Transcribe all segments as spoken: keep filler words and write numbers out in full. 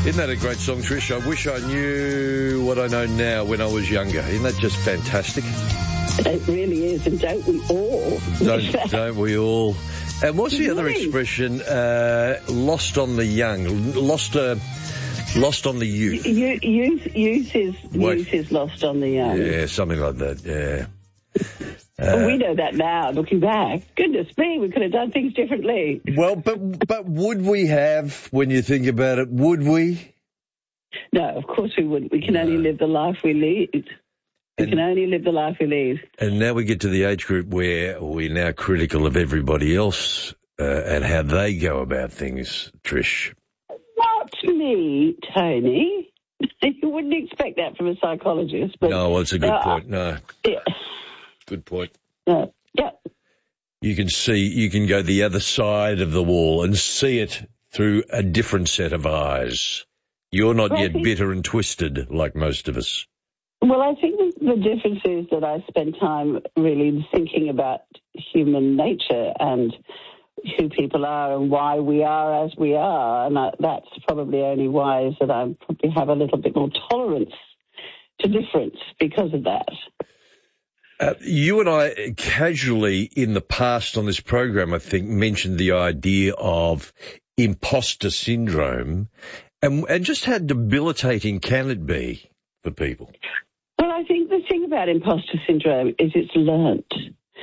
Isn't that a great song, Trish? I wish I knew what I know now when I was younger. Isn't that just fantastic? It really is, and don't we all? Don't, don't we all? And what's the other expression? Uh, lost on the young. Lost uh, lost on the youth. You, youth, youth, is, youth is lost on the young. Yeah, something like that, yeah. Uh, well, we know that now, looking back. Goodness me, we could have done things differently. Well, but but would we have, when you think about it, would we? No, of course we wouldn't. We can no. only live the life we lead. We and, can only live the life we lead. And now we get to the age group where we're now critical of everybody else uh, and how they go about things, Trish. Not me, Tony. You wouldn't expect that from a psychologist. But, no, well, it's a good uh, point. No. Yeah. Good point. Uh, yeah. You can see, you can go the other side of the wall and see it through a different set of eyes. You're not well, yet think, bitter and twisted like most of us. Well, I think the difference is that I spend time really thinking about human nature and who people are and why we are as we are. And I, that's probably only wise that I probably have a little bit more tolerance to difference because of that. Uh, you and I casually in the past on this program, I think, mentioned the idea of imposter syndrome and, and just how debilitating can it be for people? Well, I think the thing about imposter syndrome is it's learnt.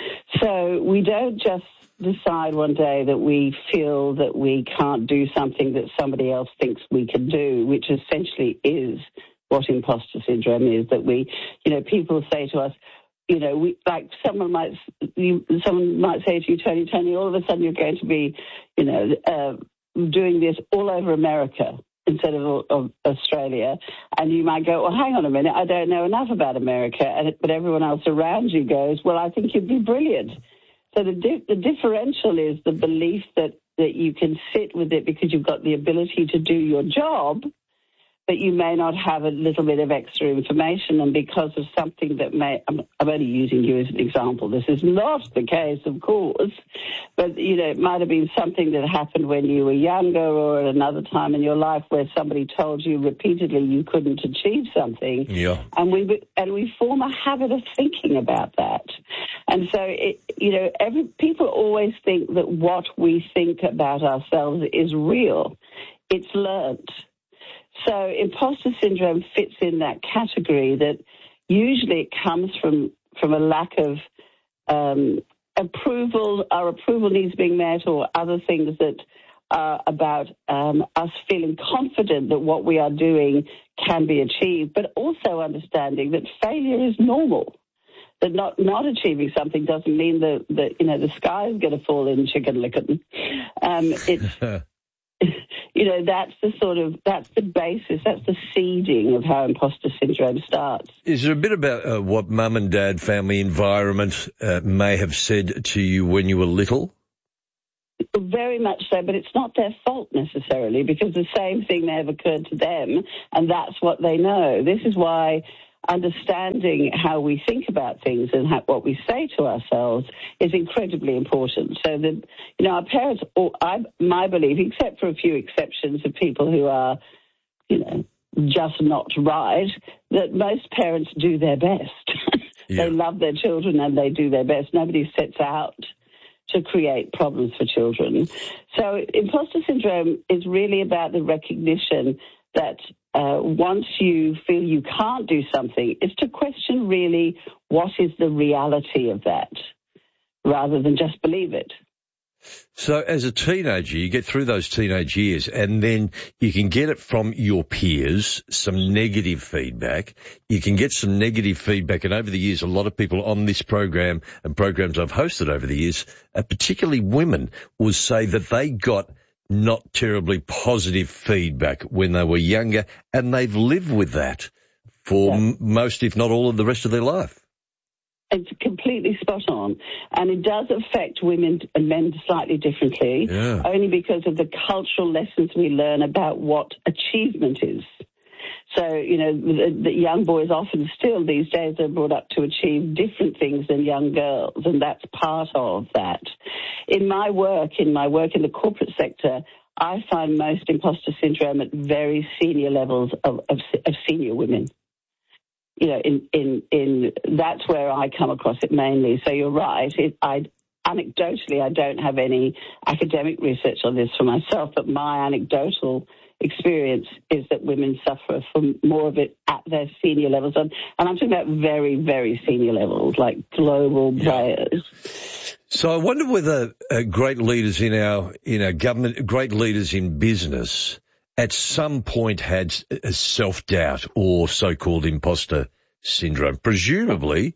So we don't just decide one day that we feel that we can't do something that somebody else thinks we can do, which essentially is what imposter syndrome is, that we, you know, people say to us, you know, we, like someone might, you, someone might say to you, Tony, Tony, all of a sudden you're going to be, you know, uh, doing this all over America instead of, of Australia. And you might go, well, hang on a minute, I don't know enough about America. And it, but everyone else around you goes, well, I think you'd be brilliant. So the, di- the differential is the belief that, that you can sit with it because you've got the ability to do your job, but you may not have a little bit of extra information, and because of something that may, I'm, I'm only using you as an example, this is not the case, of course, but, you know, it might have been something that happened when you were younger or at another time in your life where somebody told you repeatedly you couldn't achieve something. Yeah. And we, and we form a habit of thinking about that. And so, it, you know, every, people always think that what we think about ourselves is real. It's learnt. So imposter syndrome fits in that category that usually it comes from, from a lack of um, approval, our approval needs being met, or other things that are about um, us feeling confident that what we are doing can be achieved, but also understanding that failure is normal. That not, not achieving something doesn't mean that, that you know, the sky is going to fall in Chicken Licken. Um, it's... You know, that's the sort of, that's the basis, that's the seeding of how imposter syndrome starts. Is there a bit about uh, what mum and dad, family environment uh, may have said to you when you were little? Very much so, but it's not their fault necessarily, because the same thing may have occurred to them, and that's what they know. This is why understanding how we think about things and how, what we say to ourselves is incredibly important. So that, you know, our parents, or I, my belief, except for a few exceptions of people who are, you know, just not right, that most parents do their best. Yeah. They love their children and they do their best. Nobody sets out to create problems for children. So imposter syndrome is really about the recognition that uh, once you feel you can't do something, it's to question really what is the reality of that, rather than just believe it. So as a teenager, you get through those teenage years and then you can get it from your peers, some negative feedback. You can get some negative feedback. And over the years, a lot of people on this program and programs I've hosted over the years, uh, particularly women, will say that they got not terribly positive feedback when they were younger, and they've lived with that for yeah. m- most, if not all, of the rest of their life. It's completely spot on. And it does affect women and men slightly differently, yeah. only because of the cultural lessons we learn about what achievement is. So, you know, the, the young boys often still these days are brought up to achieve different things than young girls, and that's part of that. In my work, in my work in the corporate sector, I find most imposter syndrome at very senior levels of, of, of senior women. You know, in, in, in that's where I come across it mainly. So you're right. It, I anecdotally, I don't have any academic research on this for myself, but my anecdotal experience is that women suffer from more of it at their senior levels. And, and I'm talking about very, very senior levels, like global players. So I wonder whether uh, great leaders in our in our government, great leaders in business, at some point had a self-doubt or so-called imposter syndrome. Presumably,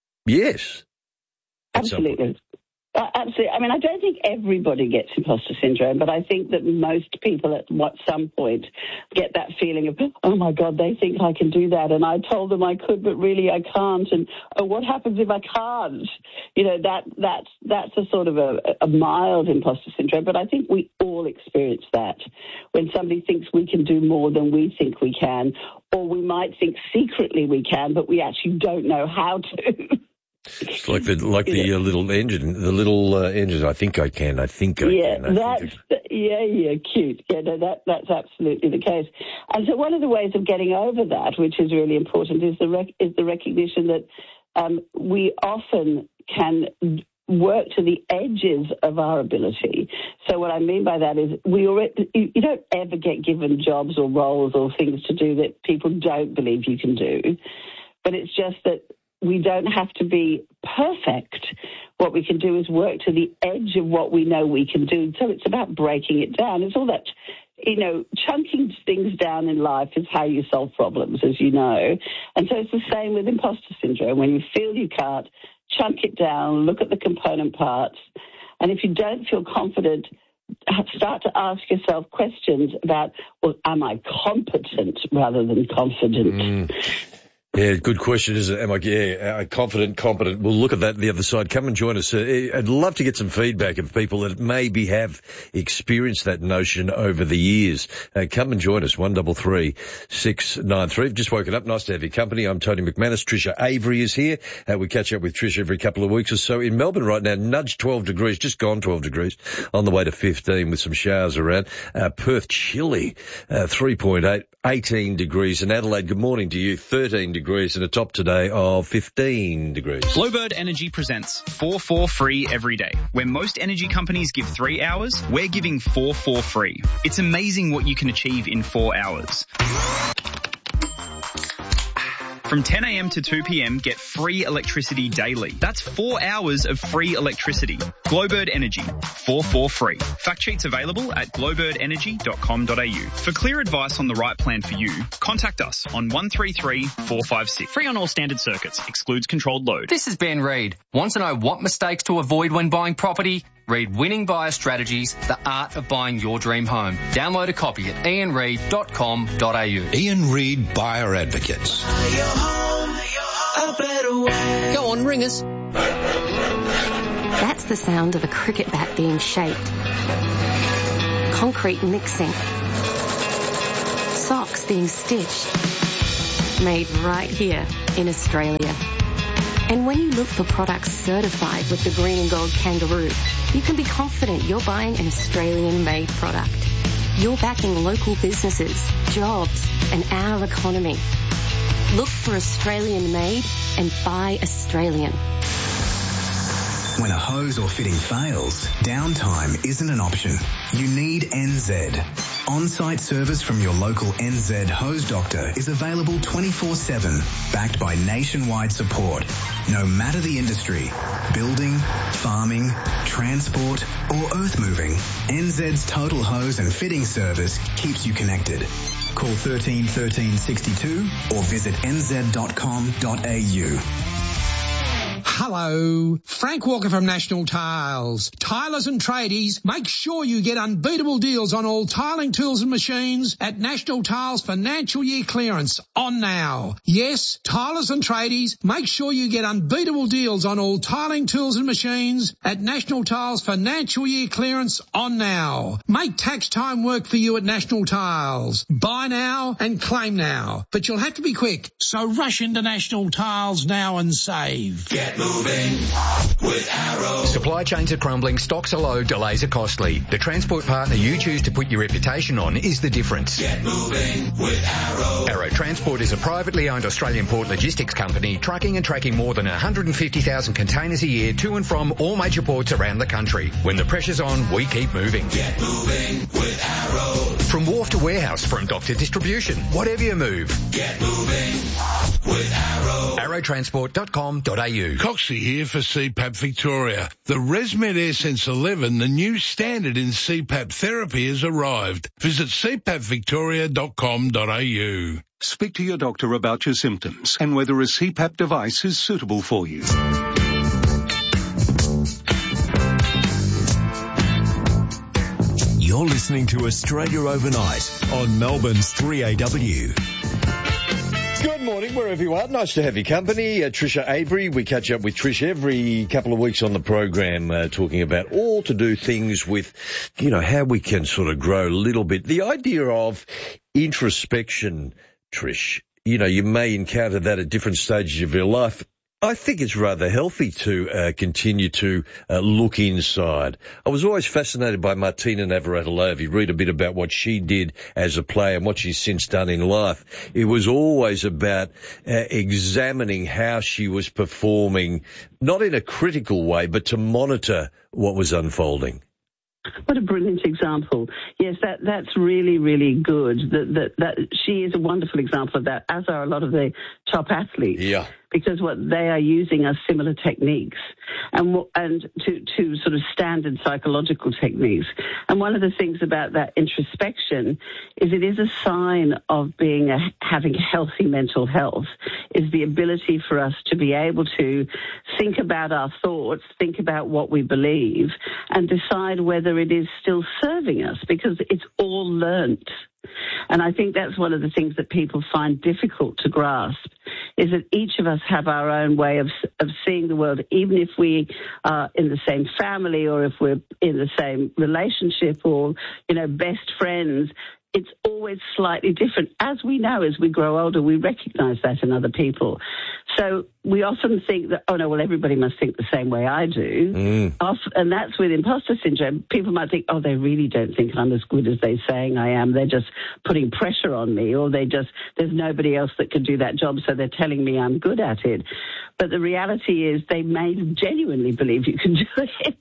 yes. Absolutely. Uh, absolutely. I mean, I don't think everybody gets imposter syndrome, but I think that most people at what some point get that feeling of, oh, my God, they think I can do that, and I told them I could, but really I can't, and oh, what happens if I can't? You know, that that's, that's a sort of a, a mild imposter syndrome, but I think we all experience that when somebody thinks we can do more than we think we can, or we might think secretly we can, but we actually don't know how to. It's like the like the uh, little engine, the little uh, engine. I think I can. I think I yeah, can. I that's think I can. yeah, yeah, cute. Yeah, no, that that's absolutely the case. And so one of the ways of getting over that, which is really important, is the rec- is the recognition that um, we often can work to the edges of our ability. So what I mean by that is we already, you don't ever get given jobs or roles or things to do that people don't believe you can do, but it's just that we don't have to be perfect. What we can do is work to the edge of what we know we can do. So it's about breaking it down. It's all that, you know, chunking things down in life is how you solve problems, as you know. And so it's the same with imposter syndrome. When you feel you can't, chunk it down, look at the component parts. And if you don't feel confident, start to ask yourself questions about, well, am I competent rather than confident? Mm. Yeah, good question, isn't it? Am I yeah, confident, competent? We'll look at that on the other side. Come and join us. Uh, I'd love to get some feedback of people that maybe have experienced that notion over the years. Uh, come and join us, one double three six nine three. Just woken up. Nice to have your company. I'm Tony McManus. Tricia Avery is here. Uh, we catch up with Tricia every couple of weeks or so. In Melbourne right now, nudge twelve degrees, just gone twelve degrees, on the way to fifteen with some showers around. Uh, Perth chilly, uh, three point eight, eighteen degrees. And Adelaide, good morning to you, thirteen degrees. Degrees and a top today of fifteen degrees. Glowbird Energy presents four four free every day. Where most energy companies give three hours, we're giving four four free. It's amazing what you can achieve in four hours. From ten a.m. to two p.m, get free electricity daily. That's four hours of free electricity. Glowbird Energy, four four free. Fact sheets available at glowbird energy dot com dot a u. For clear advice on the right plan for you, contact us on one three three four five six. Free on all standard circuits. Excludes controlled load. This is Ben Reid. Want to know what mistakes to avoid when buying property? Read Winning Buyer Strategies, the art of buying your dream home. Download a copy at ian reid dot com dot a u. Ian Reid Buyer Advocates. Go on, ring us. That's the sound of a cricket bat being shaped. Concrete mixing. Socks being stitched. Made right here in Australia. And when you look for products certified with the green and gold kangaroo, you can be confident you're buying an Australian-made product. You're backing local businesses, jobs, and our economy. Look for Australian-made and buy Australian. When a hose or fitting fails, downtime isn't an option. You need N Z. On-site service from your local N Z hose doctor is available twenty-four seven, backed by nationwide support. No matter the industry, building, farming, transport, or earth moving, N Z's total hose and fitting service keeps you connected. Call thirteen thirteen sixty-two or visit n z dot com dot a u. Hello, Frank Walker from National Tiles. Tilers and tradies, make sure you get unbeatable deals on all tiling tools and machines at National Tiles financial year clearance on now. Yes, tilers and tradies, make sure you get unbeatable deals on all tiling tools and machines at National Tiles financial year clearance on now. Make tax time work for you at National Tiles. Buy now and claim now, but you'll have to be quick. So rush into National Tiles now and save. Get moving with Arrow. Supply chains are crumbling, stocks are low, delays are costly. The transport partner you choose to put your reputation on is the difference. Get moving with Arrow. Arrow Transport is a privately owned Australian port logistics company trucking and tracking more than one hundred fifty thousand containers a year to and from all major ports around the country. When the pressure's on, we keep moving. Get moving with Arrow. From wharf to warehouse, from dock to distribution, whatever you move. Get moving with Arrow. arrow transport dot com dot a u. Coxie here for C PAP Victoria. The ResMed AirSense eleven, the new standard in C PAP therapy, has arrived. Visit c pap victoria dot com dot a u. Speak to your doctor about your symptoms and whether a C PAP device is suitable for you. You're listening to Australia Overnight on Melbourne's three A W. Good morning, wherever you are. Nice to have your company. Uh, Trisha Avery. We catch up with Trish every couple of weeks on the program, uh, talking about all to do things with, you know, how we can sort of grow a little bit. The idea of introspection, Trish, you know, you may encounter that at different stages of your life. I think it's rather healthy to uh, continue to uh, look inside. I was always fascinated by Martina Navratilova. You read a bit about what she did as a player and what she's since done in life. It was always about uh, examining how she was performing, not in a critical way, but to monitor what was unfolding. What a brilliant example. Yes, that that's really, really good. That, that, that she is a wonderful example of that, as are a lot of the top athletes. Yeah. Because what they are using are similar techniques and and to, to sort of standard psychological techniques. And one of the things about that introspection is it is a sign of being a, having healthy mental health, is the ability for us to be able to think about our thoughts, think about what we believe, and decide whether it is still serving us, because it's all learnt. And I think that's one of the things that people find difficult to grasp, is that each of us have our own way of of seeing the world, even if we are in the same family or if we're in the same relationship or, you know, best friends. It's always slightly different. As we know, as we grow older, we recognize that in other people. So we often think that, oh, no, well, everybody must think the same way I do. Mm. Often, and that's with imposter syndrome. People might think, oh, they really don't think I'm as good as they're saying I am. They're just putting pressure on me, or they just, there's nobody else that can do that job, so they're telling me I'm good at it. But the reality is they may genuinely believe you can do it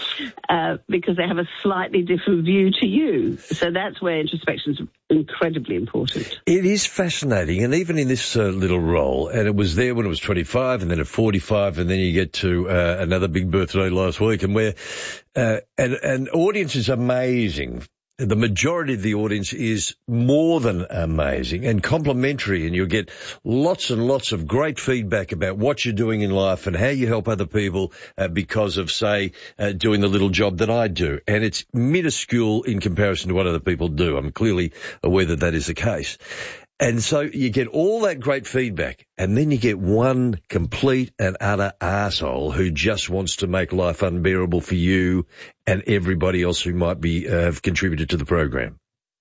uh, because they have a slightly different view to you. So that's where introspection is incredibly important. It is fascinating, and even in this uh, little role, and it was there when it was twenty-five, and then at forty-five, and then you get to uh, another big birthday last week, and where uh, and an audience is amazing. The majority of the audience is more than amazing and complimentary, and you'll get lots and lots of great feedback about what you're doing in life and how you help other people uh, because of, say, uh, doing the little job that I do. And it's minuscule in comparison to what other people do. I'm clearly aware that that is the case. And so you get all that great feedback, and then you get one complete and utter arsehole who just wants to make life unbearable for you and everybody else who might be uh, have contributed to the program.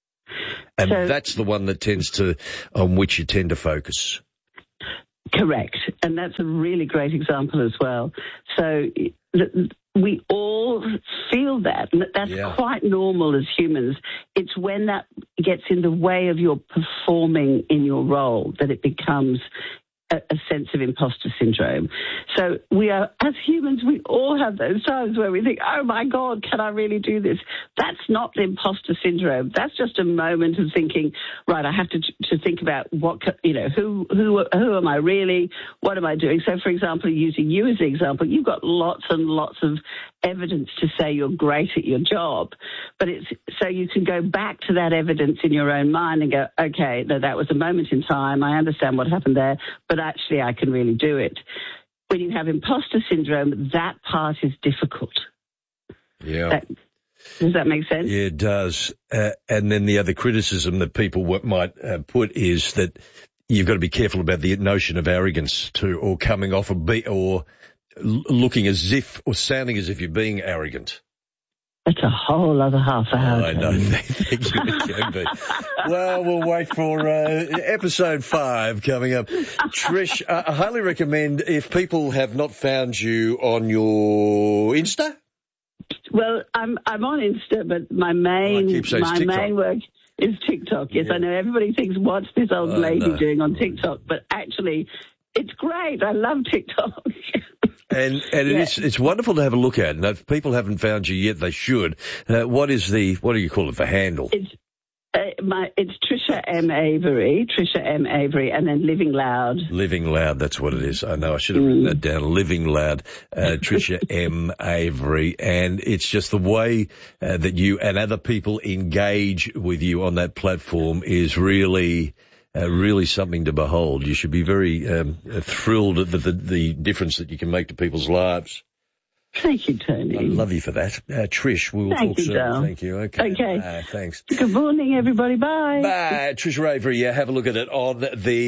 And so, that's the one that tends to, on which you tend to focus. Correct. And that's a really great example as well. So the, we all feel that, and that's yeah. quite normal as humans. It's when that gets in the way of your performing in your role that it becomes a, a sense of imposter syndrome. So we are, as humans, we all have those times where we think, oh my God, can I really do this? That's not the imposter syndrome. That's just a moment of thinking, right, I have to to think about what, you know, who who who am I really? What am I doing? So, for example, using you as an example, you've got lots and lots of evidence to say you're great at your job, but it's so you can go back to that evidence in your own mind and go, okay, no, that was a moment in time. I understand what happened there, but actually I can really do it. When you have imposter syndrome, that part is difficult. Yeah. That, does that make sense? Yeah, it does. Uh, and then the other criticism that people w- might uh, put is that you've got to be careful about the notion of arrogance too, or coming off a beat, or l- looking as if, or sounding as if you're being arrogant. That's a whole other half hour. I know. Thank you. It can be. Well, we'll wait for uh, episode five coming up. Trish, uh, I highly recommend if people have not found you on your Insta. Well, I'm I'm on Insta, but my main oh, my TikTok. main work is TikTok. Yes, yeah. I know everybody thinks, what's this old oh, lady no. doing on TikTok? But actually, it's great. I love TikTok. And and yeah. it's it's wonderful to have a look at. And if people haven't found you yet, they should. Uh, what is the what do you call it? The handle? It's uh, my it's Trisha M Avery, Trisha M Avery, and then Living Loud. Living Loud, that's what it is. I know. I should have written mm. that down. Living Loud, uh, Trisha M Avery, and it's just the way uh, that you and other people engage with you on that platform is really. Uh, really something to behold. You should be very um, thrilled at the, the, the difference that you can make to people's lives. Thank you, Tony. I love you for that. Uh, Trish, we will Thank talk you, soon. Dale. Thank you. Okay. Okay. Uh, thanks. Good morning, everybody. Bye. Bye. Trisha Avery, yeah, have a look at it on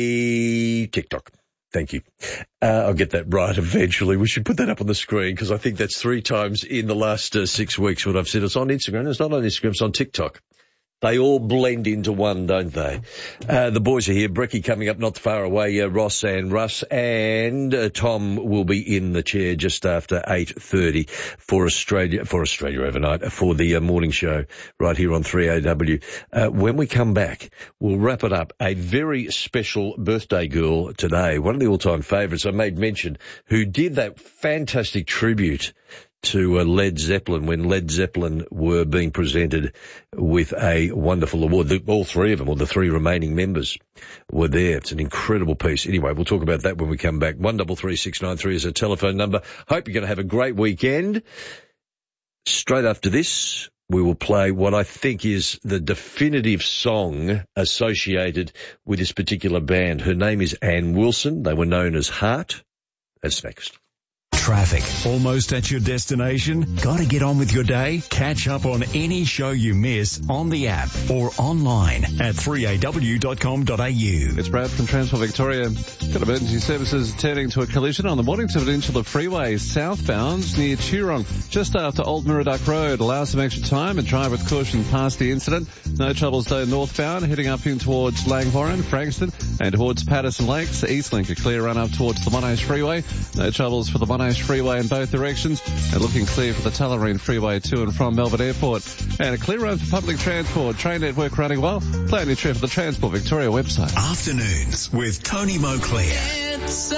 the TikTok. Thank you. Uh, I'll get that right eventually. We should put that up on the screen because I think that's three times in the last uh, six weeks what I've said. It's on Instagram. It's not on Instagram. It's on TikTok. They all blend into one, don't they? Uh, the boys are here. Brecky coming up not far away. Uh, Ross and Russ and uh, Tom will be in the chair just after eight thirty for Australia, for Australia overnight, for the uh, morning show right here on three A W. Uh, when we come back, we'll wrap it up. A very special birthday girl today, one of the all-time favourites I made mention, who did that fantastic tribute to uh, Led Zeppelin when Led Zeppelin were being presented with a wonderful award. The, all three of them, or the three remaining members, were there. It's an incredible piece. Anyway, we'll talk about that when we come back. one double three six nine three is a telephone number. Hope you're going to have a great weekend. Straight after this, we will play what I think is the definitive song associated with this particular band. Her name is Ann Wilson. They were known as Heart. That's next. Traffic. Almost at your destination? Got to get on with your day? Catch up on any show you miss on the app or online at three A W dot com dot A U. It's Brad from Transport Victoria. Got emergency services turning to a collision on the Mornington Peninsula Freeway southbound near Turon, just after Old Miraduck Road. Allow some extra time and drive with caution past the incident. No troubles though northbound, heading up in towards Langwarrin, Frankston, and towards Patterson Lakes. Eastlink, a clear run up towards the Monash Freeway. No troubles for the Monash Freeway in both directions, and looking clear for the Tullamarine Freeway to and from Melbourne Airport. And a clear run for public transport. Train network running well. Plan your trip at the Transport Victoria website. Afternoons with Tony Moclair. It's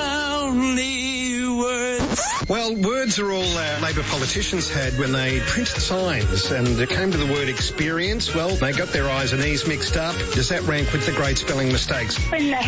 only words. Well, words are all uh, Labor politicians had when they printed signs, and it came to the word experience. Well, they got their I's and E's mixed up. Does that rank with the great spelling mistakes? When the